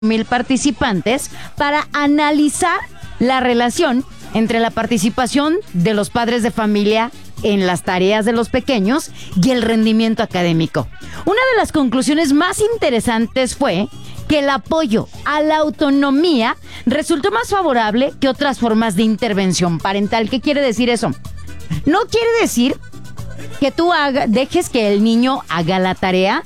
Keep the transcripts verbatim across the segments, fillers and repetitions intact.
mil participantes para analizar la relación entre la participación de los padres de familia en las tareas de los pequeños y el rendimiento académico. Una de las conclusiones más interesantes fue que el apoyo a la autonomía resultó más favorable que otras formas de intervención parental. ¿Qué quiere decir eso? No quiere decir que tú haga, dejes que el niño haga la tarea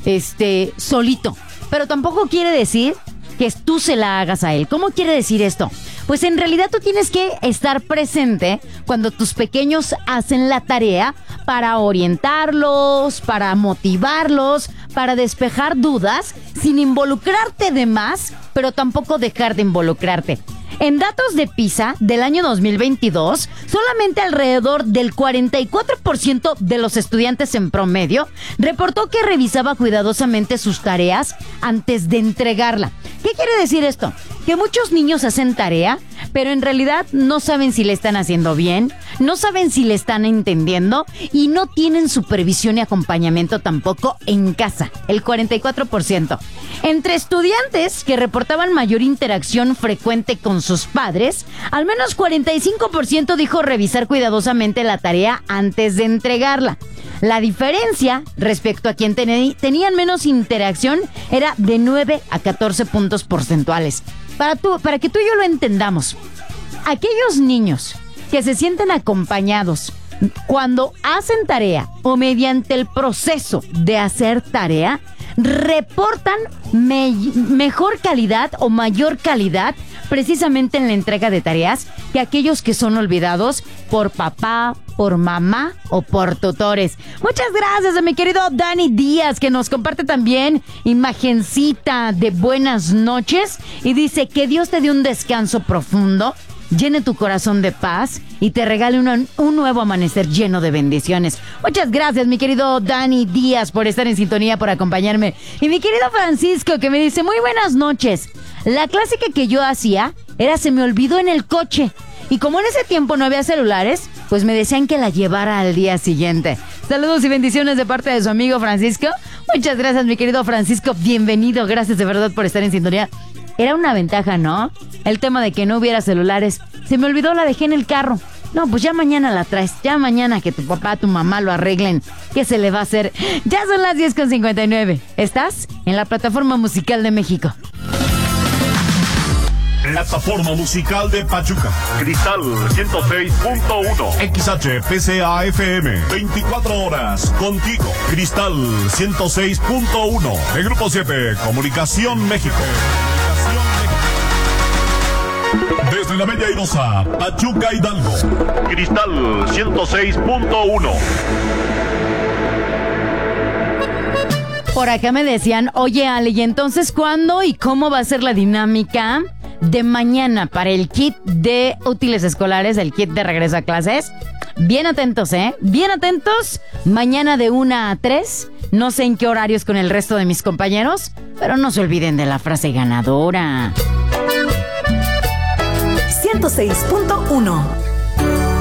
este, solito, pero tampoco quiere decir que tú se la hagas a él. ¿Cómo quiere decir esto? Pues en realidad tú tienes que estar presente cuando tus pequeños hacen la tarea para orientarlos, para motivarlos, para despejar dudas, sin involucrarte de más, pero tampoco dejar de involucrarte. En datos de PISA del año dos mil veintidós, solamente alrededor del cuarenta y cuatro por ciento de los estudiantes en promedio reportó que revisaba cuidadosamente sus tareas antes de entregarla. ¿Qué quiere decir esto? Que muchos niños hacen tarea, pero en realidad no saben si le están haciendo bien, no saben si le están entendiendo y no tienen supervisión y acompañamiento tampoco en casa, el cuarenta y cuatro por ciento. Entre estudiantes que reportaban mayor interacción frecuente con sus padres, al menos cuarenta y cinco por ciento dijo revisar cuidadosamente la tarea antes de entregarla. La diferencia respecto a quien ten- tenían menos interacción era de nueve a catorce puntos porcentuales. Para, tú, para que tú y yo lo entendamos, aquellos niños que se sienten acompañados cuando hacen tarea o mediante el proceso de hacer tarea, reportan me- mejor calidad o mayor calidad precisamente en la entrega de tareas que aquellos que son olvidados por papá, por mamá o por tutores. Muchas gracias a mi querido Dani Díaz, que nos comparte también imagencita de buenas noches y dice que Dios te dé un descanso profundo, llene tu corazón de paz y te regale una, un nuevo amanecer lleno de bendiciones. Muchas gracias, mi querido Dani Díaz, por estar en sintonía, por acompañarme. Y mi querido Francisco, que me dice, muy buenas noches. La clásica que yo hacía era se me olvidó en el coche. Y como en ese tiempo no había celulares, pues me decían que la llevara al día siguiente. Saludos y bendiciones de parte de su amigo Francisco. Muchas gracias, mi querido Francisco. Bienvenido. Gracias de verdad por estar en sintonía. Era una ventaja, ¿no? El tema de que no hubiera celulares. Se me olvidó, la dejé en el carro. No, pues ya mañana la traes. Ya mañana que tu papá, tu mamá lo arreglen. ¿Qué se le va a hacer? Ya son las diez con cincuenta y nueve. ¿Estás? En la plataforma musical de México. Plataforma musical de Pachuca. Cristal ciento seis punto uno. X H P C A F M. veinticuatro horas contigo. Cristal ciento seis punto uno. De Grupo siete. Comunicación México. Desde la Bella Airosa, Pachuca, Hidalgo. Cristal ciento seis punto uno. Por acá me decían, oye Ale, ¿y entonces cuándo y cómo va a ser la dinámica de mañana para el kit de útiles escolares, el kit de regreso a clases? Bien atentos, ¿eh? Bien atentos. Mañana de una a tres. No sé en qué horarios con el resto de mis compañeros, pero no se olviden de la frase ganadora. ciento seis punto uno